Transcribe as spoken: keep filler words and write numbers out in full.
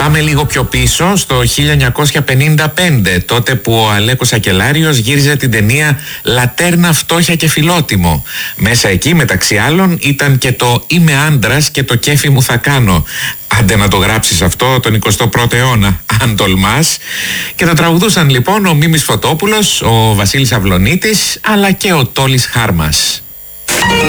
Πάμε λίγο πιο πίσω, στο χίλια εννιακόσια πενήντα πέντε, τότε που ο Αλέκος Σακελάριος γύριζε την ταινία «Λατέρνα, φτώχεια και φιλότιμο». Μέσα εκεί, μεταξύ άλλων, ήταν και το «Είμαι άντρας και το κέφι μου θα κάνω». Άντε να το γράψεις αυτό τον εικοστό πρώτο αιώνα, αν τολμάς. Και το τραγουδούσαν λοιπόν ο Μίμης Φωτόπουλος, ο Βασίλης Αυλωνίτης, αλλά και ο Τόλης Χάρμας.